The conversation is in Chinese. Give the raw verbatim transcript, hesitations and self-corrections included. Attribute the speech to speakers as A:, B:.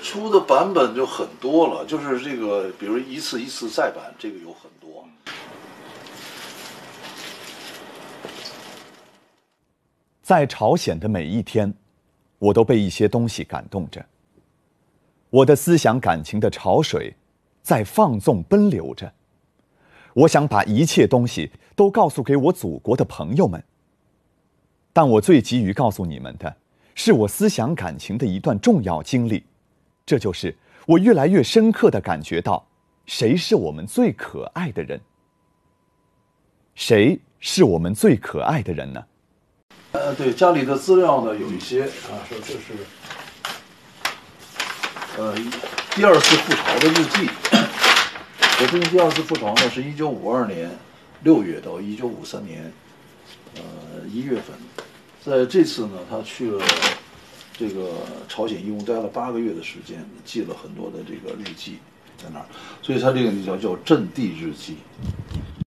A: 出的版本就很多了，就是这个，比如一次一次再版，这个有很多。
B: 在朝鲜的每一天，我都被一些东西感动着。我的思想感情的潮水在放纵奔流着。我想把一切东西都告诉给我祖国的朋友们，但我最急于告诉你们的是我思想感情的一段重要经历，这就是我越来越深刻地感觉到，谁是我们最可爱的人？谁是我们最可爱的人呢？
A: 呃，对，家里的资料呢有一些啊，说这是呃第二次赴朝的日记。我这个第二次赴朝呢是一九五二年六月到一九五三年呃一月份，在这次呢，他去了这个朝鲜，一共待了八个月的时间，记了很多的这个日记在那儿，所以他这个就叫叫阵地日记。